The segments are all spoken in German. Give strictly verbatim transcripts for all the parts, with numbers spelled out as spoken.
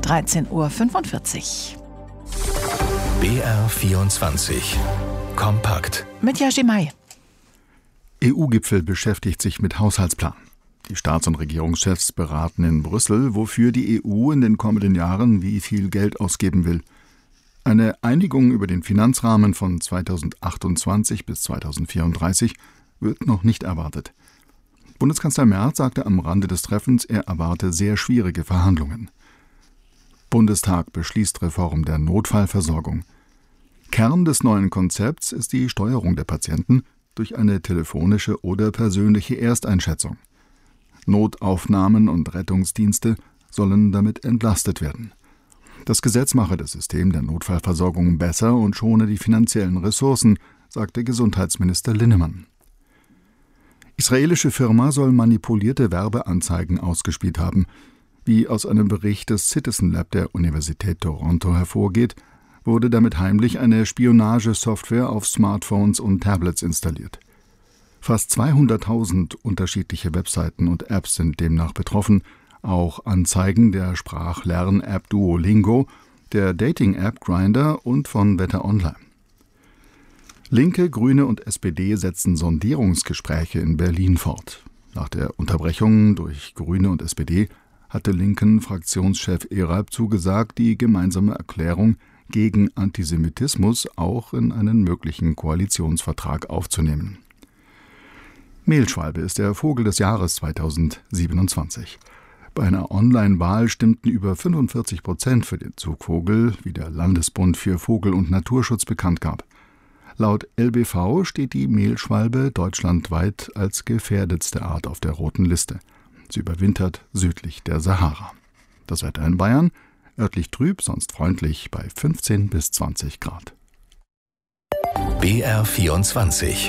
dreizehn Uhr fünfundvierzig. B R vierundzwanzig. Kompakt. Mit Yashi Mai. E U-Gipfel beschäftigt sich mit Haushaltsplan. Die Staats- und Regierungschefs beraten in Brüssel, wofür die E U in den kommenden Jahren wie viel Geld ausgeben will. Eine Einigung über den Finanzrahmen von zweitausendachtundzwanzig bis zweitausendvierunddreißig wird noch nicht erwartet. Bundeskanzler Merz sagte am Rande des Treffens, er erwarte sehr schwierige Verhandlungen. Bundestag beschließt Reform der Notfallversorgung. Kern des neuen Konzepts ist die Steuerung der Patienten durch eine telefonische oder persönliche Ersteinschätzung. Notaufnahmen und Rettungsdienste sollen damit entlastet werden. Das Gesetz mache das System der Notfallversorgung besser und schone die finanziellen Ressourcen, sagte Gesundheitsminister Linnemann. Israelische Firma soll manipulierte Werbeanzeigen ausgespielt haben. Wie aus einem Bericht des Citizen Lab der Universität Toronto hervorgeht, wurde damit heimlich eine Spionagesoftware auf Smartphones und Tablets installiert. Fast zweihunderttausend unterschiedliche Webseiten und Apps sind demnach betroffen, auch Anzeigen der Sprachlern-App Duolingo, der Dating-App Grindr und von Wetter Online. Linke, Grüne und S P D setzen Sondierungsgespräche in Berlin fort. Nach der Unterbrechung durch Grüne und S P D hatte Linken-Fraktionschef Eralb zugesagt, die gemeinsame Erklärung gegen Antisemitismus auch in einen möglichen Koalitionsvertrag aufzunehmen. Mehlschwalbe ist der Vogel des Jahres zweitausendsiebenundzwanzig. Bei einer Online-Wahl stimmten über fünfundvierzig Prozent für den Zugvogel, wie der Landesbund für Vogel- und Naturschutz bekannt gab. Laut L B V steht die Mehlschwalbe deutschlandweit als gefährdetste Art auf der roten Liste. Sie überwintert südlich der Sahara. Das Wetter in Bayern: örtlich trüb, sonst freundlich bei fünfzehn bis zwanzig Grad. B R vierundzwanzig.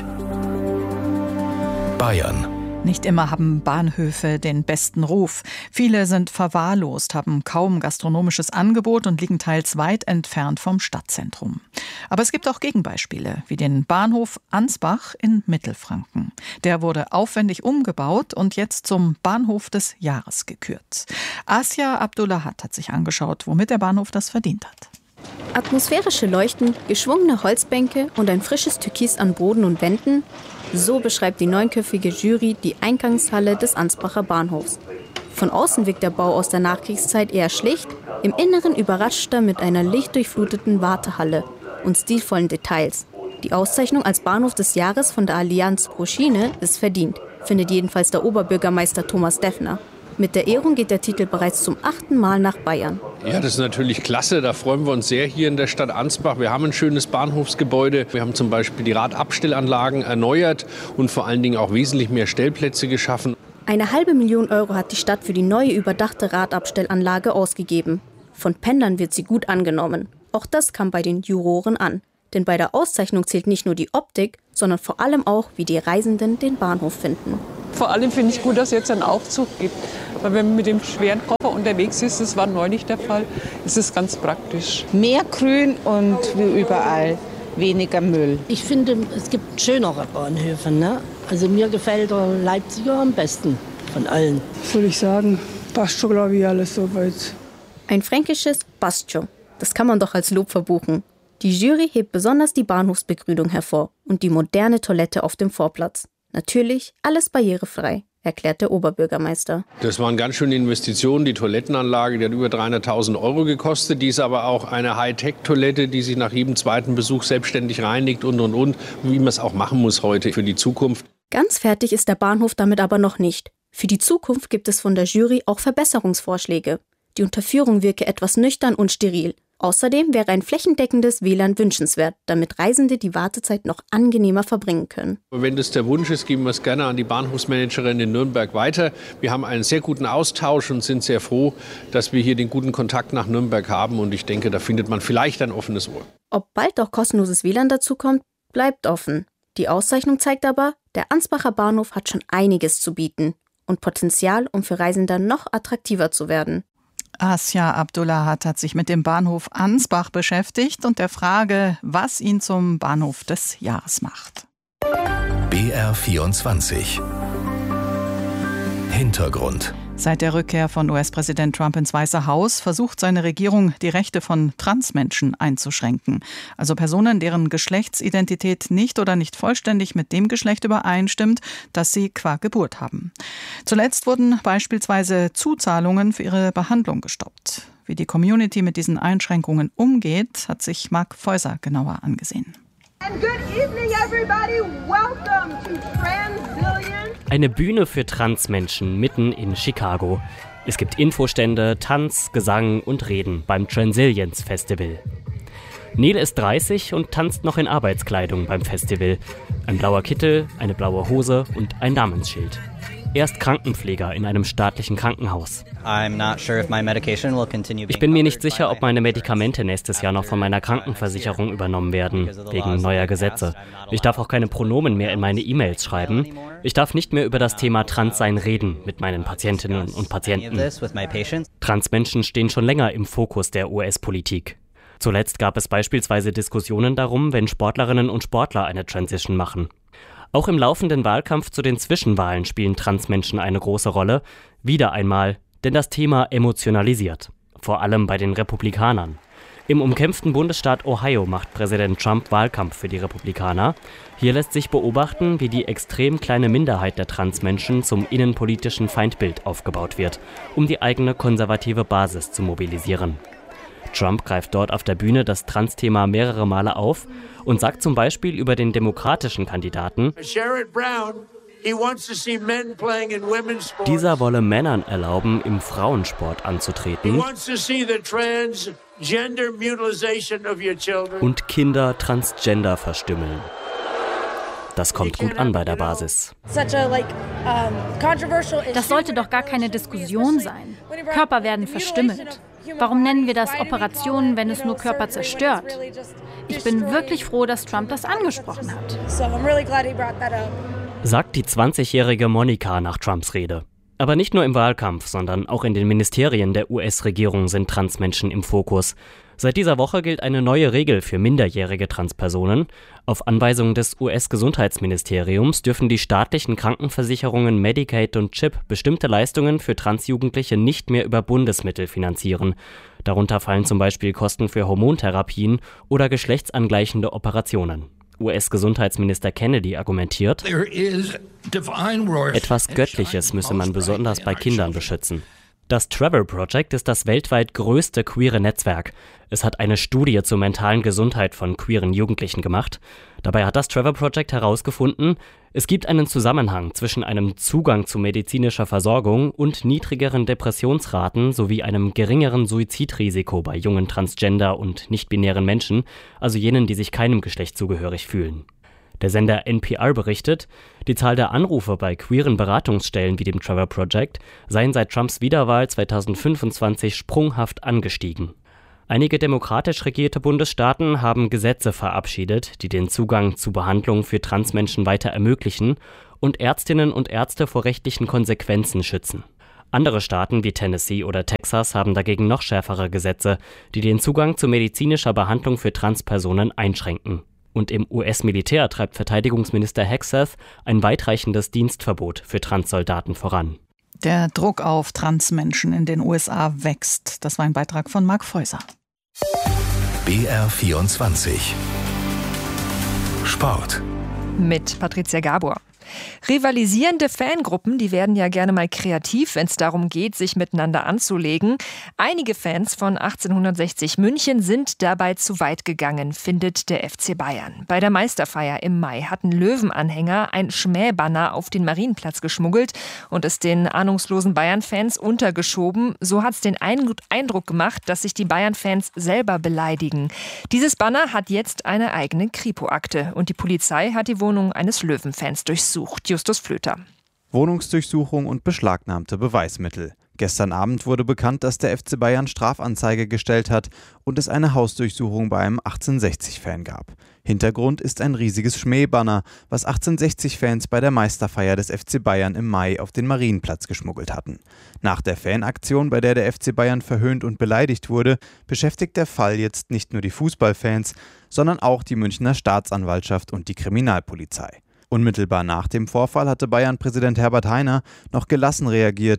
Bayern. Nicht immer haben Bahnhöfe den besten Ruf. Viele sind verwahrlost, haben kaum gastronomisches Angebot und liegen teils weit entfernt vom Stadtzentrum. Aber es gibt auch Gegenbeispiele, wie den Bahnhof Ansbach in Mittelfranken. Der wurde aufwendig umgebaut und jetzt zum Bahnhof des Jahres gekürt. Asja Abdullahat hat sich angeschaut, womit der Bahnhof das verdient hat. Atmosphärische Leuchten, geschwungene Holzbänke und ein frisches Türkis an Boden und Wänden. So beschreibt die neunköpfige Jury die Eingangshalle des Ansbacher Bahnhofs. Von außen wirkt der Bau aus der Nachkriegszeit eher schlicht, im Inneren überrascht er mit einer lichtdurchfluteten Wartehalle und stilvollen Details. Die Auszeichnung als Bahnhof des Jahres von der Allianz pro Schiene ist verdient, findet jedenfalls der Oberbürgermeister Thomas Deffner. Mit der Ehrung geht der Titel bereits zum achten Mal nach Bayern. Ja, das ist natürlich klasse. Da freuen wir uns sehr hier in der Stadt Ansbach. Wir haben ein schönes Bahnhofsgebäude. Wir haben zum Beispiel die Radabstellanlagen erneuert und vor allen Dingen auch wesentlich mehr Stellplätze geschaffen. Eine halbe Million Euro hat die Stadt für die neue überdachte Radabstellanlage ausgegeben. Von Pendlern wird sie gut angenommen. Auch das kam bei den Juroren an. Denn bei der Auszeichnung zählt nicht nur die Optik, sondern vor allem auch, wie die Reisenden den Bahnhof finden. Vor allem finde ich gut, dass es jetzt einen Aufzug gibt. Weil wenn man mit dem schweren Koffer unterwegs ist, das war neulich der Fall, ist es ganz praktisch. Mehr Grün und wie überall weniger Müll. Ich finde, es gibt schönere Bahnhöfe. Ne? Also mir gefällt der Leipziger am besten von allen. Was soll ich sagen? Passt schon, glaube ich, alles soweit. Ein fränkisches passt schon. Das kann man doch als Lob verbuchen. Die Jury hebt besonders die Bahnhofsbegrünung hervor und die moderne Toilette auf dem Vorplatz. Natürlich alles barrierefrei, erklärt der Oberbürgermeister. Das waren ganz schöne Investitionen. Die Toilettenanlage, die hat über dreihunderttausend Euro gekostet. Die ist aber auch eine Hightech-Toilette, die sich nach jedem zweiten Besuch selbstständig reinigt und, und, und. Wie man es auch machen muss heute für die Zukunft. Ganz fertig ist der Bahnhof damit aber noch nicht. Für die Zukunft gibt es von der Jury auch Verbesserungsvorschläge. Die Unterführung wirke etwas nüchtern und steril. Außerdem wäre ein flächendeckendes W L A N wünschenswert, damit Reisende die Wartezeit noch angenehmer verbringen können. Wenn das der Wunsch ist, geben wir es gerne an die Bahnhofsmanagerin in Nürnberg weiter. Wir haben einen sehr guten Austausch und sind sehr froh, dass wir hier den guten Kontakt nach Nürnberg haben. Und ich denke, da findet man vielleicht ein offenes Ohr. Ob bald auch kostenloses W L A N dazukommt, bleibt offen. Die Auszeichnung zeigt aber, der Ansbacher Bahnhof hat schon einiges zu bieten und Potenzial, um für Reisende noch attraktiver zu werden. Asja Abdullahat hat sich mit dem Bahnhof Ansbach beschäftigt und der Frage, was ihn zum Bahnhof des Jahres macht. B R vierundzwanzig. Hintergrund. Seit der Rückkehr von U S-Präsident Trump ins Weiße Haus versucht seine Regierung, die Rechte von Transmenschen einzuschränken. Also Personen, deren Geschlechtsidentität nicht oder nicht vollständig mit dem Geschlecht übereinstimmt, das sie qua Geburt haben. Zuletzt wurden beispielsweise Zuzahlungen für ihre Behandlung gestoppt. Wie die Community mit diesen Einschränkungen umgeht, hat sich Mark Feuser genauer angesehen. And good evening, everybody. Welcome to Transillion. Eine Bühne für Transmenschen mitten in Chicago. Es gibt Infostände, Tanz, Gesang und Reden beim Transillions Festival. Neil ist dreißig und tanzt noch in Arbeitskleidung beim Festival. Ein blauer Kittel, eine blaue Hose und ein Namensschild. Er ist Krankenpfleger in einem staatlichen Krankenhaus. Ich bin mir nicht sicher, ob meine Medikamente nächstes Jahr noch von meiner Krankenversicherung übernommen werden, wegen neuer Gesetze. Ich darf auch keine Pronomen mehr in meine E-Mails schreiben. Ich darf nicht mehr über das Thema Transsein reden mit meinen Patientinnen und Patienten. Transmenschen stehen schon länger im Fokus der U S-Politik. Zuletzt gab es beispielsweise Diskussionen darum, wenn Sportlerinnen und Sportler eine Transition machen. Auch im laufenden Wahlkampf zu den Zwischenwahlen spielen Transmenschen eine große Rolle. Wieder einmal, denn das Thema emotionalisiert. Vor allem bei den Republikanern. Im umkämpften Bundesstaat Ohio macht Präsident Trump Wahlkampf für die Republikaner. Hier lässt sich beobachten, wie die extrem kleine Minderheit der Transmenschen zum innenpolitischen Feindbild aufgebaut wird, um die eigene konservative Basis zu mobilisieren. Trump greift dort auf der Bühne das Trans-Thema mehrere Male auf und sagt zum Beispiel über den demokratischen Kandidaten, dieser wolle Männern erlauben, im Frauensport anzutreten und Kinder transgender verstümmeln. Das kommt gut an bei der Basis. Das sollte doch gar keine Diskussion sein. Körper werden verstümmelt. Warum nennen wir das Operationen, wenn es nur Körper zerstört? Ich bin wirklich froh, dass Trump das angesprochen hat. Sagt die zwanzigjährige Monica nach Trumps Rede. Aber nicht nur im Wahlkampf, sondern auch in den Ministerien der U S-Regierung sind Transmenschen im Fokus. Seit dieser Woche gilt eine neue Regel für minderjährige Transpersonen. Auf Anweisung des U S-Gesundheitsministeriums dürfen die staatlichen Krankenversicherungen Medicaid und CHIP bestimmte Leistungen für Transjugendliche nicht mehr über Bundesmittel finanzieren. Darunter fallen zum Beispiel Kosten für Hormontherapien oder geschlechtsangleichende Operationen. U S-Gesundheitsminister Kennedy argumentiert, etwas Göttliches müsse man besonders bei Kindern beschützen. Das Trevor Project ist das weltweit größte queere Netzwerk. Es hat eine Studie zur mentalen Gesundheit von queeren Jugendlichen gemacht. Dabei hat das Trevor Project herausgefunden, es gibt einen Zusammenhang zwischen einem Zugang zu medizinischer Versorgung und niedrigeren Depressionsraten sowie einem geringeren Suizidrisiko bei jungen Transgender- und nicht-binären Menschen, also jenen, die sich keinem Geschlecht zugehörig fühlen. Der Sender N P R berichtet, die Zahl der Anrufe bei queeren Beratungsstellen wie dem Trevor Project seien seit Trumps Wiederwahl zweitausendfünfundzwanzig sprunghaft angestiegen. Einige demokratisch regierte Bundesstaaten haben Gesetze verabschiedet, die den Zugang zu Behandlung für Transmenschen weiter ermöglichen und Ärztinnen und Ärzte vor rechtlichen Konsequenzen schützen. Andere Staaten wie Tennessee oder Texas haben dagegen noch schärfere Gesetze, die den Zugang zu medizinischer Behandlung für Transpersonen einschränken. Und im U S-Militär treibt Verteidigungsminister Hegseth ein weitreichendes Dienstverbot für Transsoldaten voran. Der Druck auf Transmenschen in den U S A wächst. Das war ein Beitrag von Mark Feuser. B R vierundzwanzig Sport mit Patricia Gabor. Rivalisierende Fangruppen, die werden ja gerne mal kreativ, wenn es darum geht, sich miteinander anzulegen. Einige Fans von achtzehnhundertsechzig München sind dabei zu weit gegangen, findet der F C Bayern. Bei der Meisterfeier im Mai hatten Löwenanhänger ein Schmähbanner auf den Marienplatz geschmuggelt und es den ahnungslosen Bayern-Fans untergeschoben. So hat es den Eindruck gemacht, dass sich die Bayern-Fans selber beleidigen. Dieses Banner hat jetzt eine eigene Kripo-Akte und die Polizei hat die Wohnung eines Löwenfans durchsucht. Justus Flöter. Wohnungsdurchsuchung und beschlagnahmte Beweismittel. Gestern Abend wurde bekannt, dass der F C Bayern Strafanzeige gestellt hat und es eine Hausdurchsuchung bei einem achtzehnhundertsechzig-Fan gab. Hintergrund ist ein riesiges Schmähbanner, was achtzehnhundertsechzig-Fans bei der Meisterfeier des F C Bayern im Mai auf den Marienplatz geschmuggelt hatten. Nach der Fanaktion, bei der der F C Bayern verhöhnt und beleidigt wurde, beschäftigt der Fall jetzt nicht nur die Fußballfans, sondern auch die Münchner Staatsanwaltschaft und die Kriminalpolizei. Unmittelbar nach dem Vorfall hatte Bayern-Präsident Herbert Hainer noch gelassen reagiert.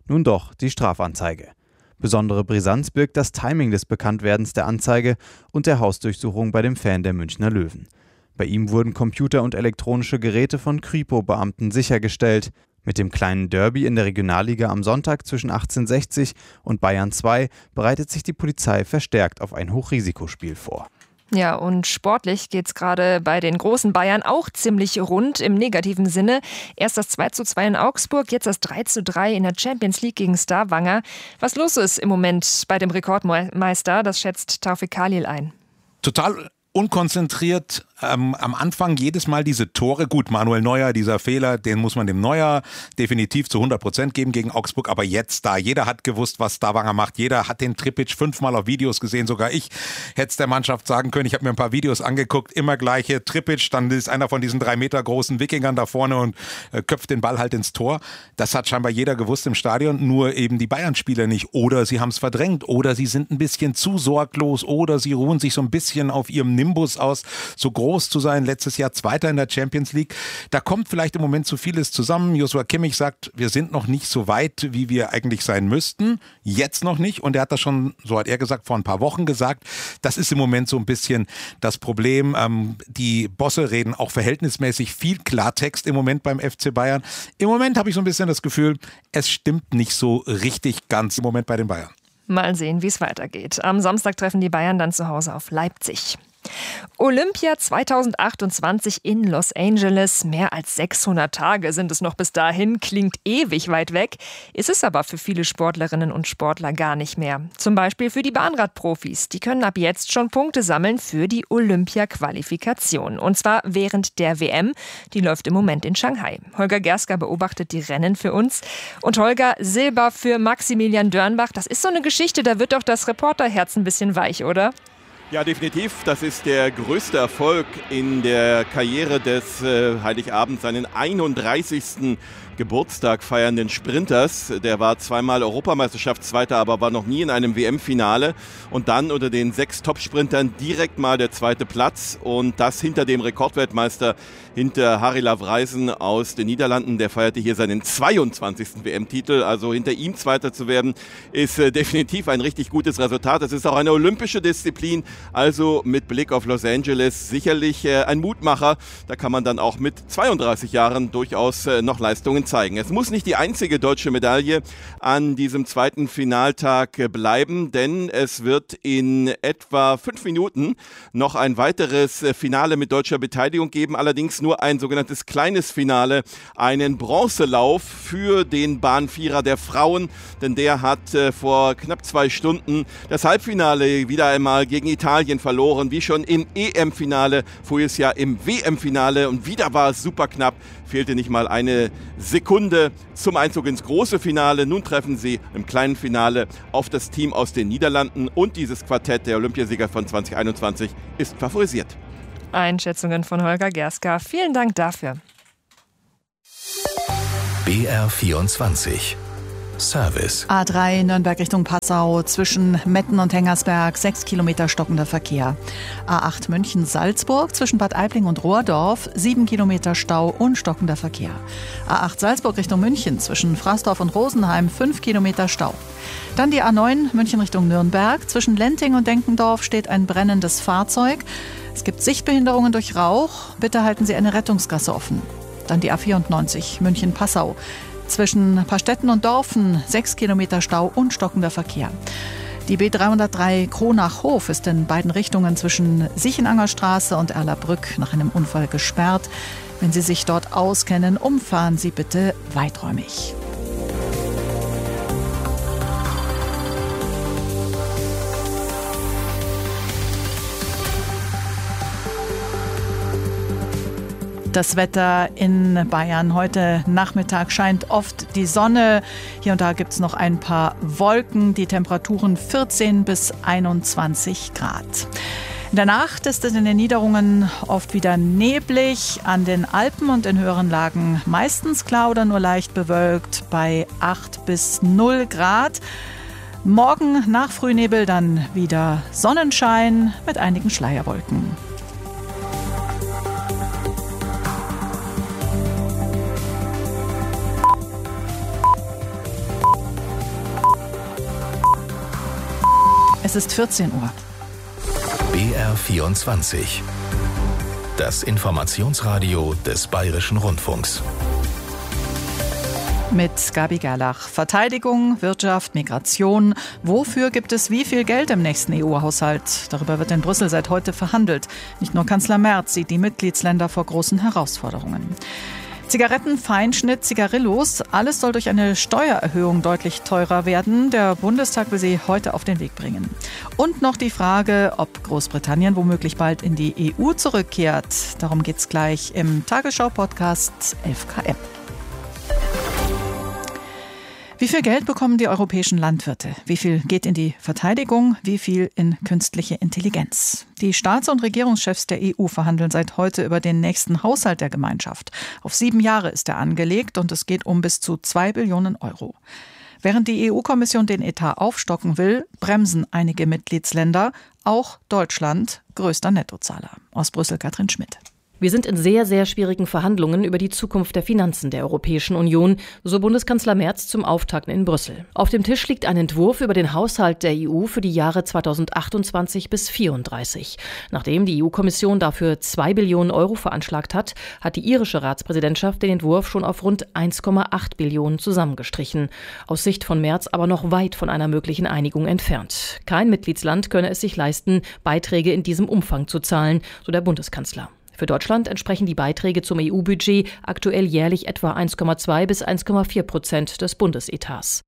Nun doch die Strafanzeige. Besondere Brisanz birgt das Timing des Bekanntwerdens der Anzeige und der Hausdurchsuchung bei dem Fan der Münchner Löwen. Bei ihm wurden Computer und elektronische Geräte von Kripo-Beamten sichergestellt. Mit dem kleinen Derby in der Regionalliga am Sonntag zwischen achtzehnhundertsechzig und Bayern zwei bereitet sich die Polizei verstärkt auf ein Hochrisikospiel vor. Ja, und sportlich geht's gerade bei den großen Bayern auch ziemlich rund im negativen Sinne. Erst das zwei zu zwei in Augsburg, jetzt das drei zu drei in der Champions League gegen Stavanger. Was los ist im Moment bei dem Rekordmeister, das schätzt Taufik Khalil ein. Total unkonzentriert, ähm, am Anfang jedes Mal diese Tore. Gut, Manuel Neuer, dieser Fehler, den muss man dem Neuer definitiv zu hundert Prozent geben gegen Augsburg. Aber jetzt da, jeder hat gewusst, was Stavanger macht. Jeder hat den Tripic fünfmal auf Videos gesehen. Sogar ich hätte es der Mannschaft sagen können. Ich habe mir ein paar Videos angeguckt. Immer gleiche Tripic. Dann ist einer von diesen drei Meter großen Wikingern da vorne und äh, köpft den Ball halt ins Tor. Das hat scheinbar jeder gewusst im Stadion. Nur eben die Bayern-Spieler nicht. Oder sie haben es verdrängt. Oder sie sind ein bisschen zu sorglos. Oder sie ruhen sich so ein bisschen auf ihrem Nimbus aus, so groß zu sein, letztes Jahr Zweiter in der Champions League. Da kommt vielleicht im Moment zu vieles zusammen. Joshua Kimmich sagt, wir sind noch nicht so weit, wie wir eigentlich sein müssten. Jetzt noch nicht. Und er hat das schon, so hat er gesagt, vor ein paar Wochen gesagt. Das ist im Moment so ein bisschen das Problem. Ähm, die Bosse reden auch verhältnismäßig viel Klartext im Moment beim F C Bayern. Im Moment habe ich so ein bisschen das Gefühl, es stimmt nicht so richtig ganz im Moment bei den Bayern. Mal sehen, wie es weitergeht. Am Samstag treffen die Bayern dann zu Hause auf Leipzig. Olympia zweitausendachtundzwanzig in Los Angeles. Mehr als sechshundert Tage sind es noch bis dahin. Klingt ewig weit weg. Ist es aber für viele Sportlerinnen und Sportler gar nicht mehr. Zum Beispiel für die Bahnradprofis. Die können ab jetzt schon Punkte sammeln für die Olympia-Qualifikation. Und zwar während der W M. Die läuft im Moment in Shanghai. Holger Gerska beobachtet die Rennen für uns. Und Holger, Silber für Maximilian Dörnbach. Das ist so eine Geschichte, da wird doch das Reporterherz ein bisschen weich, oder? Ja, definitiv. Das ist der größte Erfolg in der Karriere des äh, Heiligabend, seinen einunddreißigsten Geburtstag feiernden Sprinters. Der war zweimal Europameisterschaftszweiter, aber war noch nie in einem W M-Finale. Und dann unter den sechs Top-Sprintern direkt mal der zweite Platz. Und das hinter dem Rekordweltmeister, hinter Harry Lavreisen aus den Niederlanden. Der feierte hier seinen zweiundzwanzigsten W M-Titel. Also hinter ihm Zweiter zu werden, ist äh, definitiv ein richtig gutes Resultat. Es ist auch eine olympische Disziplin. Also mit Blick auf Los Angeles sicherlich äh, ein Mutmacher. Da kann man dann auch mit zweiunddreißig Jahren durchaus äh, noch Leistungen zeigen. Es muss nicht die einzige deutsche Medaille an diesem zweiten Finaltag äh, bleiben, denn es wird in etwa fünf Minuten noch ein weiteres äh, Finale mit deutscher Beteiligung geben. Allerdings nur ein sogenanntes kleines Finale, einen Bronzelauf für den Bahnvierer der Frauen, denn der hat äh, vor knapp zwei Stunden das Halbfinale wieder einmal gegen Italien verloren, wie schon im E M-Finale, voriges Jahr im W M-Finale und wieder war es super knapp, fehlte nicht mal eine Sekunde zum Einzug ins große Finale. Nun treffen sie im kleinen Finale auf das Team aus den Niederlanden und dieses Quartett, der Olympiasieger von zwanzig einundzwanzig, ist favorisiert. Einschätzungen von Holger Gerska. Vielen Dank dafür. B R vierundzwanzig Service. A drei Nürnberg Richtung Passau, zwischen Metten und Hengersberg, sechs Kilometer stockender Verkehr. A acht München Salzburg, zwischen Bad Aibling und Rohrdorf, sieben Kilometer Stau und stockender Verkehr. A acht Salzburg Richtung München, zwischen Fraßdorf und Rosenheim, fünf Kilometer Stau. Dann die A neun München Richtung Nürnberg, zwischen Lenting und Denkendorf steht ein brennendes Fahrzeug. Es gibt Sichtbehinderungen durch Rauch, bitte halten Sie eine Rettungsgasse offen. Dann die A vierundneunzig München Passau. Zwischen Pastetten und Dorfen sechs Kilometer Stau und stockender Verkehr. Die B dreihundertdrei Kronach-Hof ist in beiden Richtungen zwischen Sichenanger Straße und Erlabrück nach einem Unfall gesperrt. Wenn Sie sich dort auskennen, umfahren Sie bitte weiträumig. Das Wetter in Bayern. Heute Nachmittag scheint oft die Sonne. Hier und da gibt es noch ein paar Wolken. Die Temperaturen vierzehn bis einundzwanzig Grad. In der Nacht ist es in den Niederungen oft wieder neblig. An den Alpen und in höheren Lagen meistens klar oder nur leicht bewölkt bei acht bis null Grad. Morgen nach Frühnebel dann wieder Sonnenschein mit einigen Schleierwolken. Es ist vierzehn Uhr. B R vierundzwanzig. Das Informationsradio des Bayerischen Rundfunks. Mit Gabi Gerlach. Verteidigung, Wirtschaft, Migration. Wofür gibt es wie viel Geld im nächsten E U-Haushalt? Darüber wird in Brüssel seit heute verhandelt. Nicht nur Kanzler Merz sieht die Mitgliedsländer vor großen Herausforderungen. Zigaretten, Feinschnitt, Zigarillos, alles soll durch eine Steuererhöhung deutlich teurer werden. Der Bundestag will sie heute auf den Weg bringen. Und noch die Frage, ob Großbritannien womöglich bald in die E U zurückkehrt. Darum geht's gleich im Tagesschau-Podcast elf K M. Wie viel Geld bekommen die europäischen Landwirte? Wie viel geht in die Verteidigung? Wie viel in künstliche Intelligenz? Die Staats- und Regierungschefs der E U verhandeln seit heute über den nächsten Haushalt der Gemeinschaft. Auf sieben Jahre ist er angelegt und es geht um bis zu zwei Billionen Euro. Während die E U-Kommission den Etat aufstocken will, bremsen einige Mitgliedsländer, auch Deutschland, größter Nettozahler. Aus Brüssel Katrin Schmidt. Wir sind in sehr, sehr schwierigen Verhandlungen über die Zukunft der Finanzen der Europäischen Union, so Bundeskanzler Merz zum Auftakt in Brüssel. Auf dem Tisch liegt ein Entwurf über den Haushalt der E U für die Jahre zweitausendachtundzwanzig bis vierunddreißig. Nachdem die E U-Kommission dafür zwei Billionen Euro veranschlagt hat, hat die irische Ratspräsidentschaft den Entwurf schon auf rund eins Komma acht Billionen zusammengestrichen. Aus Sicht von Merz aber noch weit von einer möglichen Einigung entfernt. Kein Mitgliedsland könne es sich leisten, Beiträge in diesem Umfang zu zahlen, so der Bundeskanzler. Für Deutschland entsprechen die Beiträge zum E U-Budget aktuell jährlich etwa eins Komma zwei bis eins Komma vier Prozent des Bundesetats.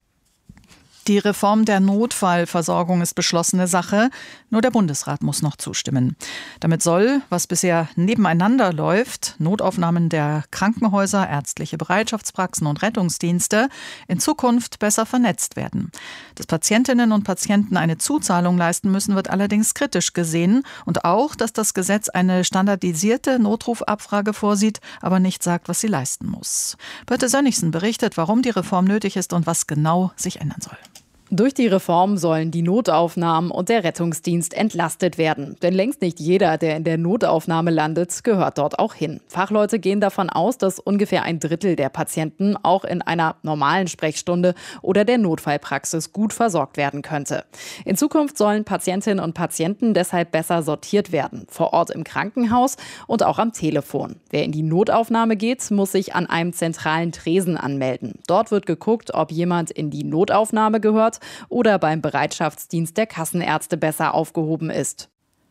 Die Reform der Notfallversorgung ist beschlossene Sache, nur der Bundesrat muss noch zustimmen. Damit soll, was bisher nebeneinander läuft, Notaufnahmen der Krankenhäuser, ärztliche Bereitschaftspraxen und Rettungsdienste, in Zukunft besser vernetzt werden. Dass Patientinnen und Patienten eine Zuzahlung leisten müssen, wird allerdings kritisch gesehen und auch, dass das Gesetz eine standardisierte Notrufabfrage vorsieht, aber nicht sagt, was sie leisten muss. Birte Sönnigsen berichtet, warum die Reform nötig ist und was genau sich ändern soll. Durch die Reform sollen die Notaufnahmen und der Rettungsdienst entlastet werden. Denn längst nicht jeder, der in der Notaufnahme landet, gehört dort auch hin. Fachleute gehen davon aus, dass ungefähr ein Drittel der Patienten auch in einer normalen Sprechstunde oder der Notfallpraxis gut versorgt werden könnte. In Zukunft sollen Patientinnen und Patienten deshalb besser sortiert werden. Vor Ort im Krankenhaus und auch am Telefon. Wer in die Notaufnahme geht, muss sich an einem zentralen Tresen anmelden. Dort wird geguckt, ob jemand in die Notaufnahme gehört oder beim Bereitschaftsdienst der Kassenärzte besser aufgehoben ist.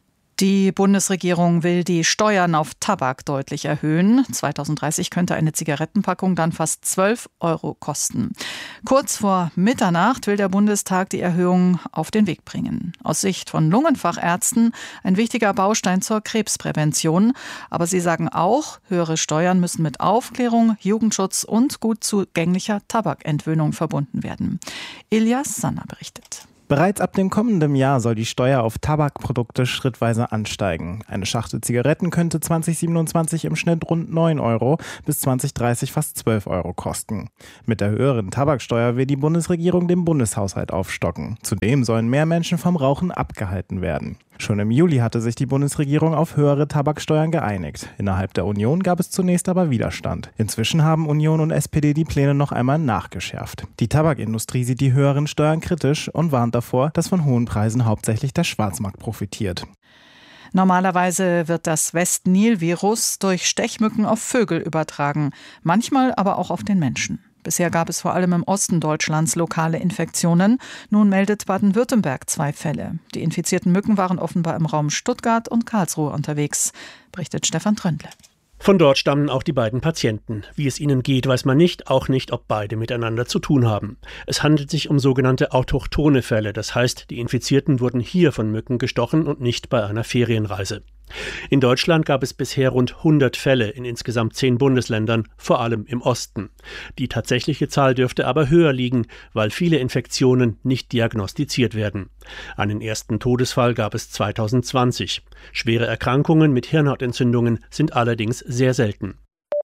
Die Bundesregierung will die Steuern auf Tabak deutlich erhöhen. zweitausenddreißig könnte eine Zigarettenpackung dann fast zwölf Euro kosten. Kurz vor Mitternacht will der Bundestag die Erhöhung auf den Weg bringen. Aus Sicht von Lungenfachärzten ein wichtiger Baustein zur Krebsprävention. Aber sie sagen auch, höhere Steuern müssen mit Aufklärung, Jugendschutz und gut zugänglicher Tabakentwöhnung verbunden werden. Elias Sanner berichtet. Bereits ab dem kommenden Jahr soll die Steuer auf Tabakprodukte schrittweise ansteigen. Eine Schachtel Zigaretten könnte zwanzig siebenundzwanzig im Schnitt rund neun Euro, bis zwanzig dreißig fast zwölf Euro kosten. Mit der höheren Tabaksteuer will die Bundesregierung den Bundeshaushalt aufstocken. Zudem sollen mehr Menschen vom Rauchen abgehalten werden. Schon im Juli hatte sich die Bundesregierung auf höhere Tabaksteuern geeinigt. Innerhalb der Union gab es zunächst aber Widerstand. Inzwischen haben Union und S P D die Pläne noch einmal nachgeschärft. Die Tabakindustrie sieht die höheren Steuern kritisch und warnt davor, dass von hohen Preisen hauptsächlich der Schwarzmarkt profitiert. Normalerweise wird das West-Nil-Virus durch Stechmücken auf Vögel übertragen, manchmal aber auch auf den Menschen. Bisher gab es vor allem im Osten Deutschlands lokale Infektionen. Nun meldet Baden-Württemberg zwei Fälle. Die infizierten Mücken waren offenbar im Raum Stuttgart und Karlsruhe unterwegs, berichtet Stefan Tröndle. Von dort stammen auch die beiden Patienten. Wie es ihnen geht, weiß man nicht, auch nicht, ob beide miteinander zu tun haben. Es handelt sich um sogenannte autochthone Fälle, das heißt, die Infizierten wurden hier von Mücken gestochen und nicht bei einer Ferienreise. In Deutschland gab es bisher rund hundert Fälle in insgesamt zehn Bundesländern, vor allem im Osten. Die tatsächliche Zahl dürfte aber höher liegen, weil viele Infektionen nicht diagnostiziert werden. Einen ersten Todesfall gab es zweitausendzwanzig. Schwere Erkrankungen mit Hirnhautentzündungen sind allerdings sehr selten.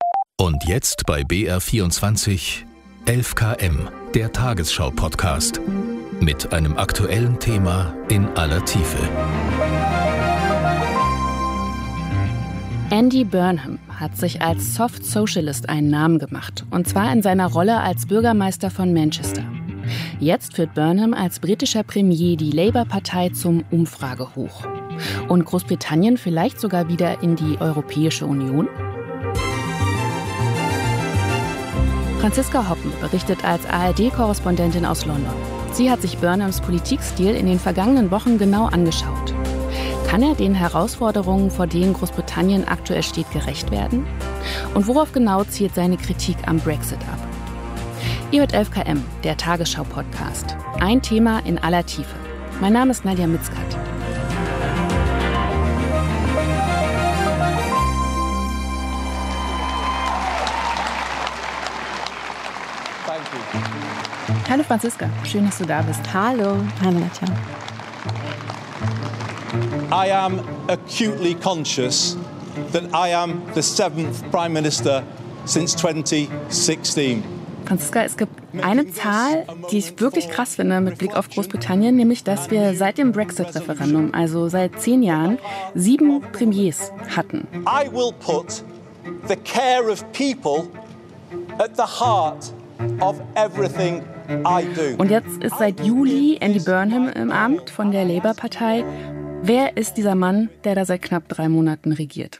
Und jetzt bei B R vierundzwanzig elf K M, der Tagesschau-Podcast. Mit einem aktuellen Thema in aller Tiefe. Andy Burnham hat sich als Soft Socialist einen Namen gemacht, und zwar in seiner Rolle als Bürgermeister von Manchester. Jetzt führt Burnham als britischer Premier die Labour-Partei zum Umfragehoch. Und Großbritannien vielleicht sogar wieder in die Europäische Union? Franziska Hoppen berichtet als A R D-Korrespondentin aus London. Sie hat sich Burnhams Politikstil in den vergangenen Wochen genau angeschaut. Kann er den Herausforderungen, vor denen Großbritannien aktuell steht, gerecht werden? Und worauf genau zielt seine Kritik am Brexit ab? Ihr hört elf Kilometer, der Tagesschau-Podcast. Ein Thema in aller Tiefe. Mein Name ist Nadja Mitzkat. Hallo Franziska, schön, dass du da bist. Hallo. Hallo Nadja. I am acutely conscious that I am the seventh Prime Minister since twenty sixteen. Franziska, es gibt eine Zahl, die ich wirklich krass finde mit Blick auf Großbritannien, nämlich, dass wir seit dem Brexit-Referendum, also seit zehn Jahren, sieben Premiers hatten. I will put the care of people at the heart of everything I do. Und jetzt ist seit Juli Andy Burnham im Amt von der Labour-Partei. Wer ist dieser Mann, der da seit knapp drei Monaten regiert?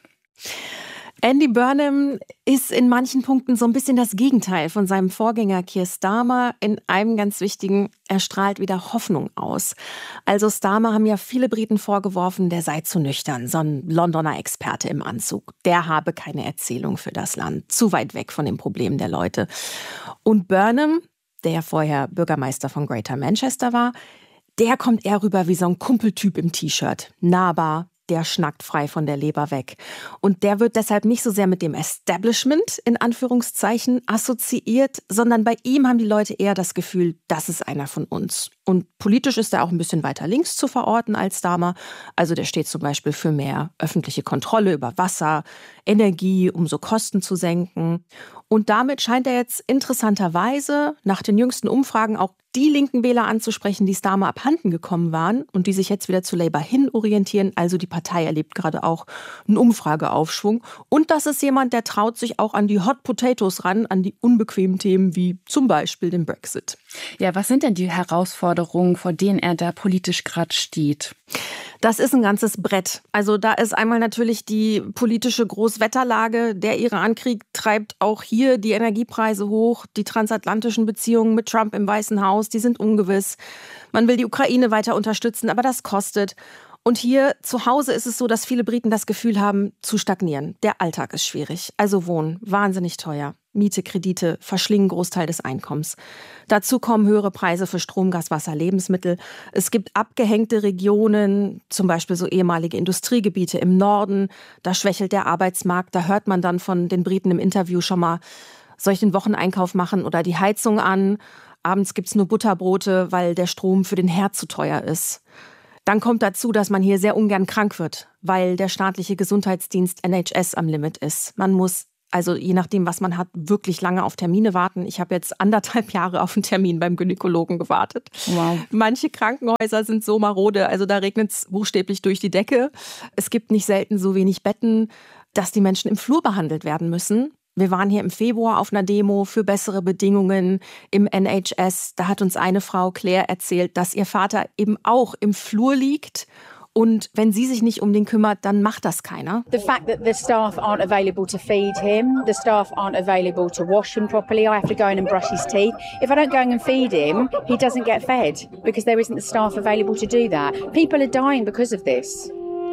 Andy Burnham ist in manchen Punkten so ein bisschen das Gegenteil von seinem Vorgänger Keir Starmer in einem ganz wichtigen, er strahlt wieder Hoffnung aus. Also Starmer haben ja viele Briten vorgeworfen, der sei zu nüchtern, so ein Londoner Experte im Anzug. Der habe keine Erzählung für das Land, zu weit weg von den Problemen der Leute. Und Burnham, der ja vorher Bürgermeister von Greater Manchester war, der kommt eher rüber wie so ein Kumpeltyp im T-Shirt, nahbar. Der schnackt frei von der Leber weg. Und der wird deshalb nicht so sehr mit dem Establishment in Anführungszeichen assoziiert, sondern bei ihm haben die Leute eher das Gefühl, das ist einer von uns. Und politisch ist er auch ein bisschen weiter links zu verorten als Starmer. Also der steht zum Beispiel für mehr öffentliche Kontrolle über Wasser, Energie, um so Kosten zu senken. Und damit scheint er jetzt interessanterweise nach den jüngsten Umfragen auch die linken Wähler anzusprechen, die Starmer abhanden gekommen waren und die sich jetzt wieder zu Labour hin orientieren. Also die Partei erlebt gerade auch einen Umfrageaufschwung. Und das ist jemand, der traut sich auch an die Hot Potatoes ran, an die unbequemen Themen wie zum Beispiel den Brexit. Ja, was sind denn die Herausforderungen, vor denen er da politisch gerade steht? Das ist ein ganzes Brett. Also da ist einmal natürlich die politische Großwetterlage. Der Irankrieg treibt auch hier die Energiepreise hoch. Die transatlantischen Beziehungen mit Trump im Weißen Haus, die sind ungewiss. Man will die Ukraine weiter unterstützen, aber das kostet. Und hier zu Hause ist es so, dass viele Briten das Gefühl haben, zu stagnieren. Der Alltag ist schwierig. Also Wohnen, wahnsinnig teuer. Miete, Kredite verschlingen einen Großteil des Einkommens. Dazu kommen höhere Preise für Strom, Gas, Wasser, Lebensmittel. Es gibt abgehängte Regionen, zum Beispiel so ehemalige Industriegebiete im Norden. Da schwächelt der Arbeitsmarkt. Da hört man dann von den Briten im Interview schon mal, soll ich den Wocheneinkauf machen oder die Heizung an? Abends gibt's nur Butterbrote, weil der Strom für den Herd zu teuer ist. Dann kommt dazu, dass man hier sehr ungern krank wird, weil der staatliche Gesundheitsdienst N H S am Limit ist. Man muss also je nachdem, was man hat, wirklich lange auf Termine warten. Ich habe jetzt anderthalb Jahre auf einen Termin beim Gynäkologen gewartet. Wow. Manche Krankenhäuser sind so marode, also da regnet es buchstäblich durch die Decke. Es gibt nicht selten so wenig Betten, dass die Menschen im Flur behandelt werden müssen. Wir waren hier im Februar auf einer Demo für bessere Bedingungen im N H S. Da hat uns eine Frau, Claire, erzählt, dass ihr Vater eben auch im Flur liegt. Und wenn sie sich nicht um den kümmert, dann macht das keiner. The fact that the staff aren't available to feed him, the staff aren't available to wash him properly. I have to go in and brush his teeth. If I don't go in and feed him, he doesn't get fed because there isn't the staff available to do that. People are dying because of this.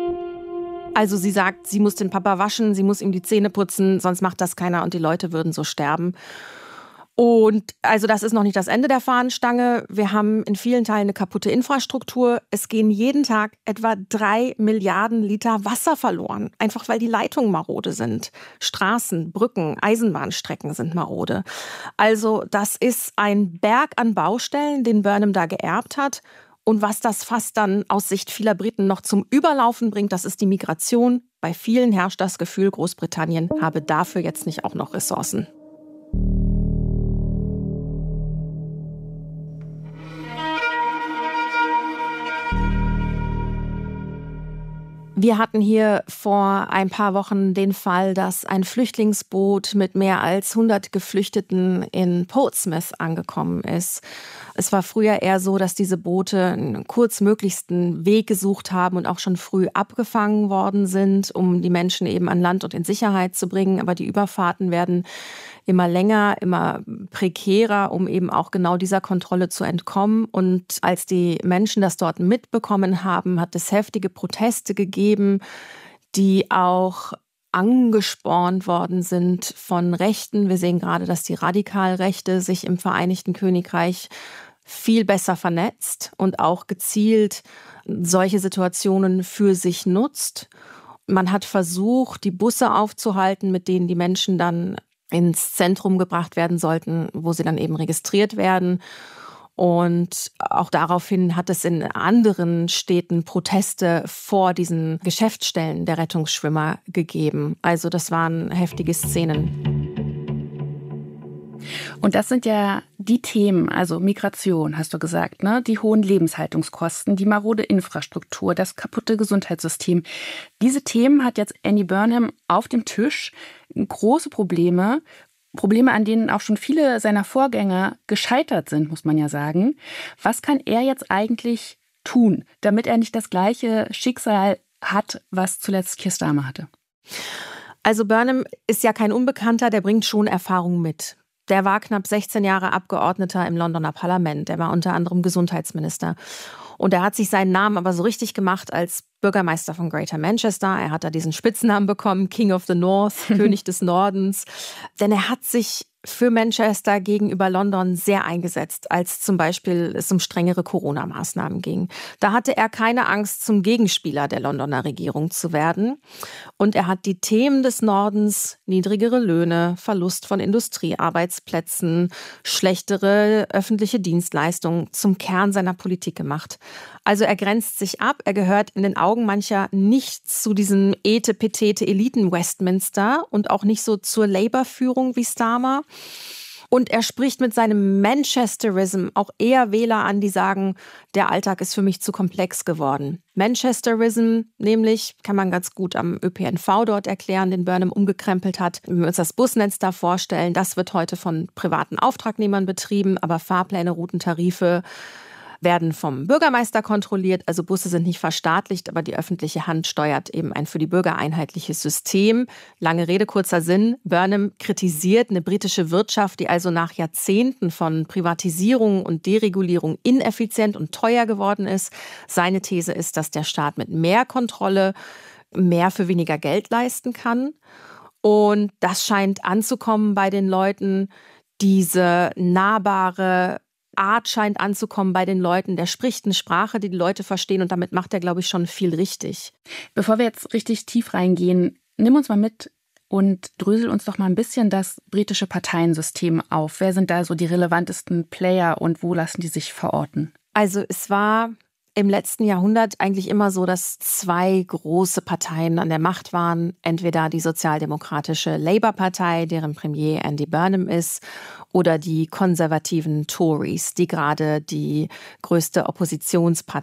Also sie sagt, sie muss den Papa waschen, sie muss ihm die Zähne putzen, sonst macht das keiner und die Leute würden so sterben. Und also das ist noch nicht das Ende der Fahnenstange. Wir haben in vielen Teilen eine kaputte Infrastruktur. Es gehen jeden Tag etwa drei Milliarden Liter Wasser verloren, einfach weil die Leitungen marode sind. Straßen, Brücken, Eisenbahnstrecken sind marode. Also das ist ein Berg an Baustellen, den Burnham da geerbt hat. Und was das fast dann aus Sicht vieler Briten noch zum Überlaufen bringt, das ist die Migration. Bei vielen herrscht das Gefühl, Großbritannien habe dafür jetzt nicht auch noch Ressourcen. Wir hatten hier vor ein paar Wochen den Fall, dass ein Flüchtlingsboot mit mehr als hundert Geflüchteten in Portsmouth angekommen ist. Es war früher eher so, dass diese Boote einen kurzmöglichsten Weg gesucht haben und auch schon früh abgefangen worden sind, um die Menschen eben an Land und in Sicherheit zu bringen. Aber die Überfahrten werden immer länger, immer prekärer, um eben auch genau dieser Kontrolle zu entkommen. Und als die Menschen das dort mitbekommen haben, hat es heftige Proteste gegeben, die auch angespornt worden sind von Rechten. Wir sehen gerade, dass die Radikalrechte sich im Vereinigten Königreich viel besser vernetzt und auch gezielt solche Situationen für sich nutzt. Man hat versucht, die Busse aufzuhalten, mit denen die Menschen dann ins Zentrum gebracht werden sollten, wo sie dann eben registriert werden. Und auch daraufhin hat es in anderen Städten Proteste vor diesen Geschäftsstellen der Rettungsschwimmer gegeben. Also das waren heftige Szenen. Und das sind ja die Themen, also Migration, hast du gesagt, ne? Die hohen Lebenshaltungskosten, die marode Infrastruktur, das kaputte Gesundheitssystem. Diese Themen hat jetzt Andy Burnham auf dem Tisch. Große Probleme, Probleme, an denen auch schon viele seiner Vorgänger gescheitert sind, muss man ja sagen. Was kann er jetzt eigentlich tun, damit er nicht das gleiche Schicksal hat, was zuletzt Keir Starmer hatte? Also Burnham ist ja kein Unbekannter, der bringt schon Erfahrung mit. Der war knapp sechzehn Jahre Abgeordneter im Londoner Parlament. Er war unter anderem Gesundheitsminister. Und er hat sich seinen Namen aber so richtig gemacht als Bürgermeister von Greater Manchester. Er hat da diesen Spitznamen bekommen, King of the North, König des Nordens. Denn er hat sich für Manchester gegenüber London sehr eingesetzt, als zum Beispiel es um strengere Corona-Maßnahmen ging. Da hatte er keine Angst, zum Gegenspieler der Londoner Regierung zu werden. Und er hat die Themen des Nordens, niedrigere Löhne, Verlust von Industriearbeitsplätzen, schlechtere öffentliche Dienstleistungen zum Kern seiner Politik gemacht. Also er grenzt sich ab, er gehört in den Augen mancher nicht zu diesem etepetete Eliten-Westminster und auch nicht so zur Labour-Führung wie Starmer. Und er spricht mit seinem Manchesterism auch eher Wähler an, die sagen, der Alltag ist für mich zu komplex geworden. Manchesterism nämlich kann man ganz gut am Ö P N V dort erklären, den Burnham umgekrempelt hat. Wenn wir uns das Busnetz da vorstellen, das wird heute von privaten Auftragnehmern betrieben, aber Fahrpläne, Routentarife werden vom Bürgermeister kontrolliert. Also Busse sind nicht verstaatlicht, aber die öffentliche Hand steuert eben ein für die Bürger einheitliches System. Lange Rede, kurzer Sinn. Burnham kritisiert eine britische Wirtschaft, die also nach Jahrzehnten von Privatisierung und Deregulierung ineffizient und teuer geworden ist. Seine These ist, dass der Staat mit mehr Kontrolle mehr für weniger Geld leisten kann. Und das scheint anzukommen bei den Leuten. Diese nahbare Art scheint anzukommen bei den Leuten. Der spricht eine Sprache, die die Leute verstehen, und damit macht er, glaube ich, schon viel richtig. Bevor wir jetzt richtig tief reingehen, nimm uns mal mit und drösel uns doch mal ein bisschen das britische Parteiensystem auf. Wer sind da so die relevantesten Player und wo lassen die sich verorten? Also es war im letzten Jahrhundert eigentlich immer so, dass zwei große Parteien an der Macht waren. Entweder die sozialdemokratische Labour-Partei, deren Premier Andy Burnham ist, oder die konservativen Tories, die gerade die größte Oppositionspartei